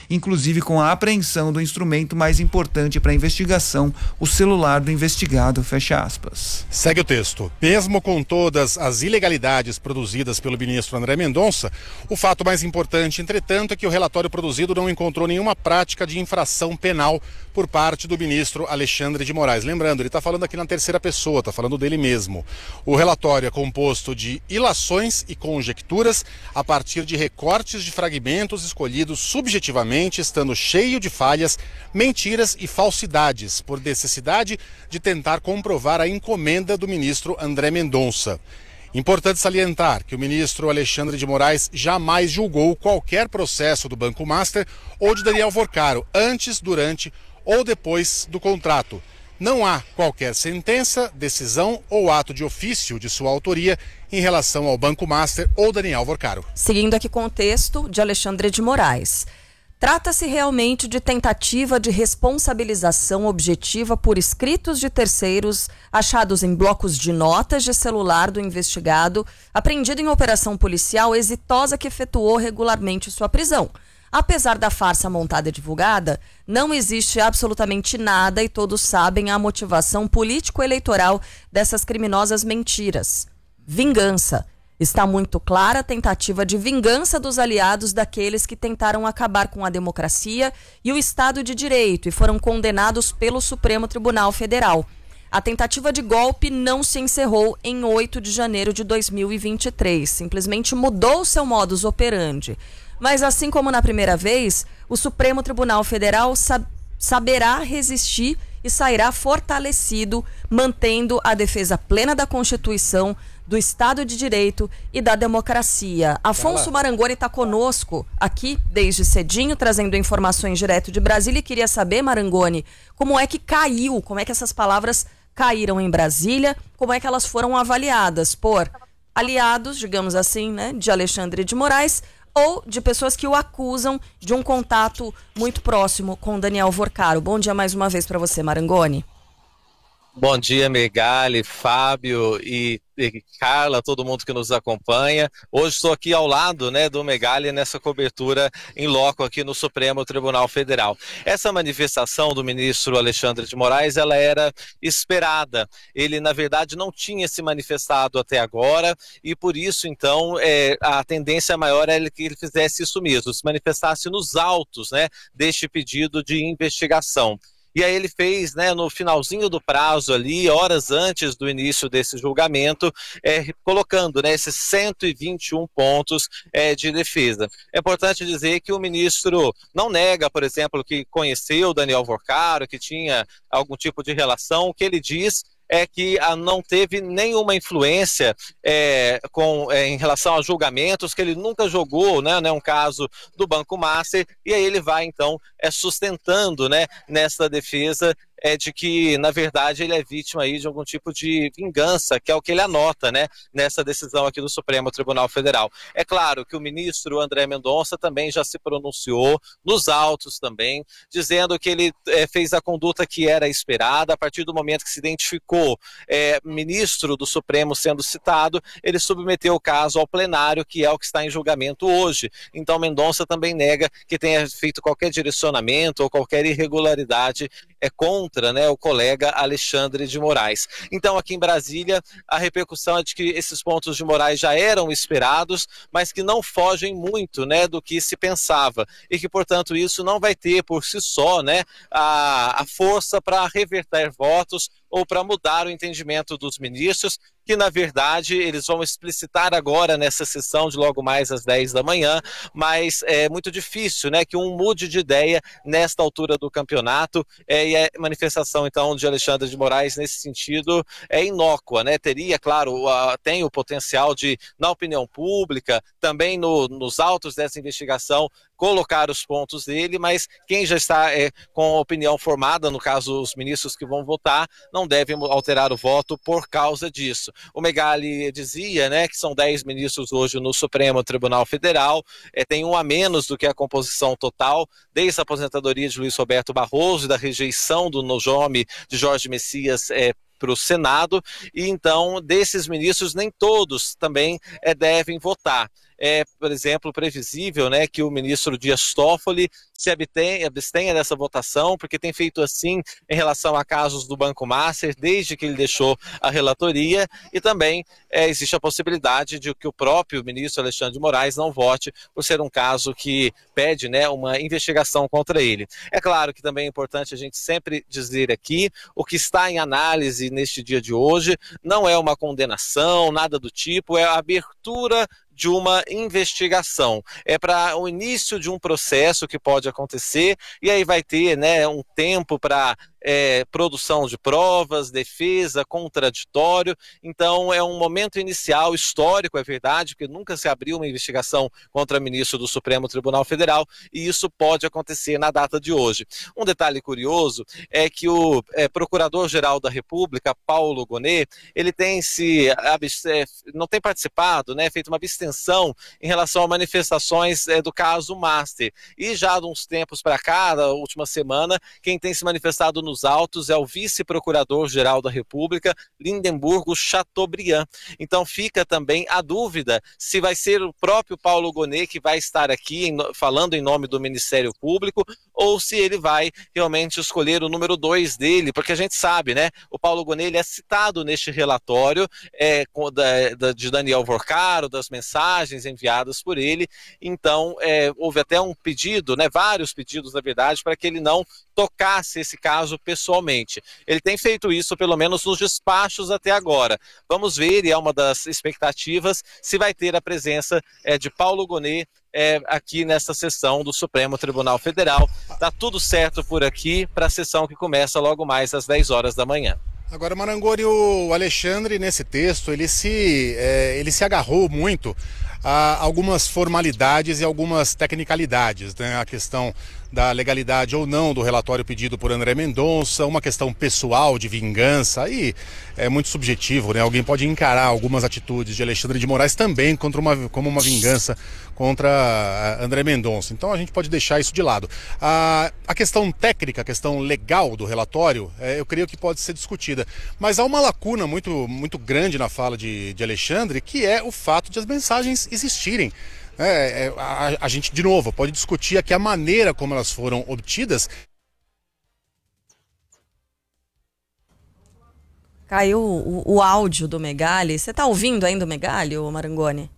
inclusive com a apreensão do instrumento mais importante para a investigação, o celular do investigado, fecha aspas. Segue o texto. Mesmo com todas as ilegalidades produzidas pelo ministro André Mendonça, o fato mais importante, entretanto, é que o relatório produzido não encontrou nenhuma prática de infração penal por parte do ministro Alexandre de Moraes. Lembrando, ele está falando aqui na terceira pessoa, está falando dele mesmo. O relatório é composto de ilações e conjecturas a partir de recortes de fragmentos escolhidos subjetivamente, estando cheio de falhas, mentiras e falsidades, por necessidade de tentar comprovar a encomenda do ministro André Mendonça. Importante salientar que o ministro Alexandre de Moraes jamais julgou qualquer processo do Banco Master ou de Daniel Vorcaro, antes, durante ou depois do contrato. Não há qualquer sentença, decisão ou ato de ofício de sua autoria em relação ao Banco Master ou Daniel Vorcaro. Seguindo aqui com o texto de Alexandre de Moraes. Trata-se realmente de tentativa de responsabilização objetiva por escritos de terceiros achados em blocos de notas de celular do investigado, apreendido em operação policial exitosa que efetuou regularmente sua prisão. Apesar da farsa montada e divulgada, não existe absolutamente nada e todos sabem a motivação político-eleitoral dessas criminosas mentiras. Vingança. Está muito clara a tentativa de vingança dos aliados daqueles que tentaram acabar com a democracia e o Estado de Direito e foram condenados pelo Supremo Tribunal Federal. A tentativa de golpe não se encerrou em 8 de janeiro de 2023, simplesmente mudou seu modus operandi. Mas assim como na primeira vez, o Supremo Tribunal Federal saberá resistir e sairá fortalecido, mantendo a defesa plena da Constituição, do Estado de Direito e da democracia. Afonso Marangoni está conosco aqui desde cedinho, trazendo informações direto de Brasília. E queria saber, Marangoni, como é que caiu, como é que essas palavras caíram em Brasília, como é que elas foram avaliadas por aliados, digamos assim, né, de Alexandre de Moraes, ou de pessoas que o acusam de um contato muito próximo com Daniel Vorcaro. Bom dia mais uma vez para você, Marangoni. Bom dia, Megali, Fábio e Carla, todo mundo que nos acompanha. Hoje estou aqui ao lado, né, do Megali nessa cobertura em loco aqui no Supremo Tribunal Federal. Essa manifestação do ministro Alexandre de Moraes, ela era esperada. Ele, na verdade, não tinha se manifestado até agora e por isso, então, a tendência maior é que ele fizesse isso mesmo, se manifestasse nos autos, né, deste pedido de investigação. E aí ele fez, né, no finalzinho do prazo ali, horas antes do início desse julgamento, colocando, né, esses 121 pontos de defesa. É importante dizer que o ministro não nega, por exemplo, que conheceu Daniel Vorcaro, que tinha algum tipo de relação. O que ele diz é que não teve nenhuma influência em relação a julgamentos, que ele nunca jogou, né, um caso do Banco Master, e aí ele vai, então, sustentando, né, nessa defesa de que, na verdade, ele é vítima aí de algum tipo de vingança, que é o que ele anota, né, nessa decisão aqui do Supremo Tribunal Federal. É claro que o ministro André Mendonça também já se pronunciou nos autos também, dizendo que ele fez a conduta que era esperada. A partir do momento que se identificou ministro do Supremo sendo citado, ele submeteu o caso ao plenário, que é o que está em julgamento hoje. Então Mendonça também nega que tenha feito qualquer direcionamento ou qualquer irregularidade contra, né, o colega Alexandre de Moraes. Então, aqui em Brasília, a repercussão é de que esses pontos de Moraes já eram esperados, mas que não fogem muito, né, do que se pensava, e que, portanto, isso não vai ter por si só, né, a força para reverter votos ou para mudar o entendimento dos ministros, que na verdade eles vão explicitar agora nessa sessão de logo mais às 10 da manhã, mas é muito difícil, né, que um mude de ideia nesta altura do campeonato, e a manifestação então de Alexandre de Moraes nesse sentido é inócua, né, teria, claro, tem o potencial de, na opinião pública, também nos autos dessa investigação, colocar os pontos dele, mas quem já está com a opinião formada, no caso os ministros que vão votar, não devem alterar o voto por causa disso. O Megali dizia, né, que são 10 ministros hoje no Supremo Tribunal Federal, tem um a menos do que a composição total, desde a aposentadoria de Luiz Roberto Barroso e da rejeição do nome de Jorge Messias para o Senado, e então desses ministros nem todos também devem votar. é, por exemplo, previsível, né, que o ministro Dias Toffoli se abstenha dessa votação, porque tem feito assim em relação a casos do Banco Master, desde que ele deixou a relatoria, e também existe a possibilidade de que o próprio ministro Alexandre de Moraes não vote por ser um caso que pede, né, uma investigação contra ele. É claro que também é importante a gente sempre dizer aqui, o que está em análise neste dia de hoje não é uma condenação, nada do tipo, é a abertura de uma investigação. É para o início de um processo que pode acontecer, e aí vai ter, né, um tempo para produção de provas, defesa, contraditório. Então é um momento inicial histórico, é verdade, porque nunca se abriu uma investigação contra ministro do Supremo Tribunal Federal, e isso pode acontecer na data de hoje. Um detalhe curioso é que o Procurador-Geral da República, Paulo Gonet, ele tem não tem participado, né, feito uma abstenção em relação a manifestações do caso Master. E já de uns tempos para cá, da última semana, quem tem se manifestado nos autos é o vice-procurador-geral da República, Lindenburgo Chateaubriand. Então fica também a dúvida se vai ser o próprio Paulo Gonet que vai estar aqui falando em nome do Ministério Público, ou se ele vai realmente escolher o número 2 dele, porque a gente sabe, né, o Paulo Gonet ele é citado neste relatório de Daniel Vorcaro, das mensagens enviadas por ele. Então houve até um pedido, né, vários pedidos na verdade, para que ele não tocasse esse caso pessoalmente. Ele tem feito isso pelo menos nos despachos até agora. Vamos ver, e é uma das expectativas, se vai ter a presença de Paulo Gonet aqui nessa sessão do Supremo Tribunal Federal. Tá tudo certo por aqui para a sessão que começa logo mais às 10 horas da manhã. Agora, Marangoni, o Alexandre, nesse texto, ele se agarrou muito a algumas formalidades e algumas tecnicalidades, né? A questão da legalidade ou não do relatório pedido por André Mendonça, uma questão pessoal de vingança, aí é muito subjetivo, né? Alguém pode encarar algumas atitudes de Alexandre de Moraes também como uma vingança contra André Mendonça. Então a gente pode deixar isso de lado. A questão técnica, a questão legal do relatório, eu creio que pode ser discutida. Mas há uma lacuna muito, muito grande na fala de Alexandre, que é o fato de as mensagens existirem. A gente, de novo, pode discutir aqui a maneira como elas foram obtidas. Caiu o áudio do Megali. Você está ouvindo ainda o Megali, ô Marangoni?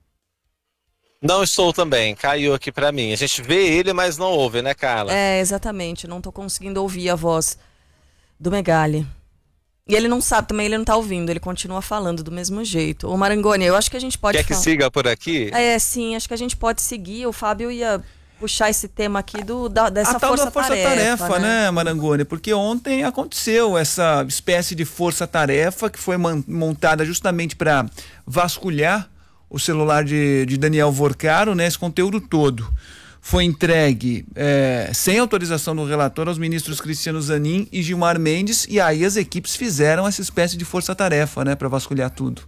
Não estou também, caiu aqui para mim. A gente vê ele, mas não ouve, né, Carla? Exatamente, não estou conseguindo ouvir a voz do Megali. E ele não sabe também, ele não tá ouvindo, ele continua falando do mesmo jeito. Ô Marangoni, eu acho que a gente pode... Quer que siga por aqui? Sim, acho que a gente pode seguir. O Fábio ia puxar esse tema aqui dessa a tal da força-tarefa, né, Marangoni? Porque ontem aconteceu essa espécie de força-tarefa que foi montada justamente para vasculhar o celular de Daniel Vorcaro, né, esse conteúdo todo. Foi entregue sem autorização do relator aos ministros Cristiano Zanin e Gilmar Mendes, e aí as equipes fizeram essa espécie de força-tarefa, né, para vasculhar tudo.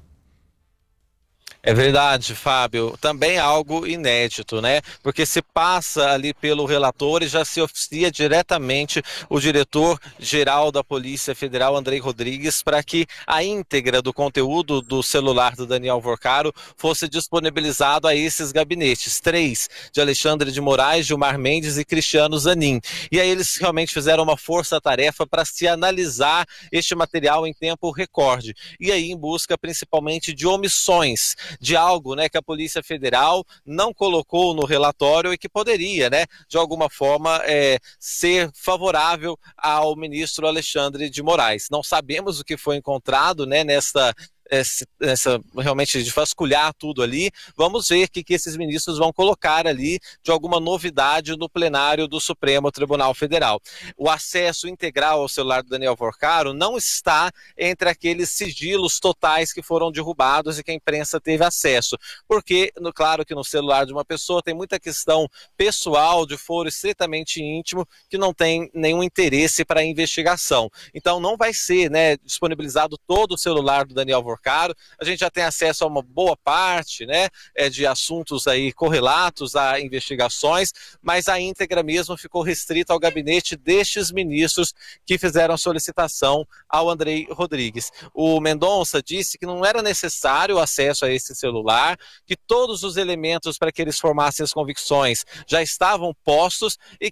É verdade, Fábio. Também algo inédito, né? Porque se passa ali pelo relator e já se oficia diretamente o diretor-geral da Polícia Federal, Andrei Rodrigues, para que a íntegra do conteúdo do celular do Daniel Vorcaro fosse disponibilizado a esses gabinetes. 3, de Alexandre de Moraes, Gilmar Mendes e Cristiano Zanin. E aí eles realmente fizeram uma força-tarefa para se analisar este material em tempo recorde. E aí em busca principalmente de omissões, de algo, né, que a Polícia Federal não colocou no relatório e que poderia, né, de alguma forma ser favorável ao ministro Alexandre de Moraes. Não sabemos o que foi encontrado, né, nessa realmente de vasculhar tudo ali. Vamos ver o que esses ministros vão colocar ali de alguma novidade no plenário do Supremo Tribunal Federal. O acesso integral ao celular do Daniel Vorcaro não está entre aqueles sigilos totais que foram derrubados e que a imprensa teve acesso, porque, claro que no celular de uma pessoa tem muita questão pessoal, de foro estritamente íntimo, que não tem nenhum interesse para a investigação. Então não vai ser, né, disponibilizado todo o celular do Daniel Vorcaro Porcaro. A gente já tem acesso a uma boa parte, né, de assuntos aí correlatos a investigações, mas a íntegra mesmo ficou restrita ao gabinete destes ministros que fizeram solicitação ao Andrei Rodrigues. O Mendonça disse que não era necessário o acesso a esse celular, que todos os elementos para que eles formassem as convicções já estavam postos e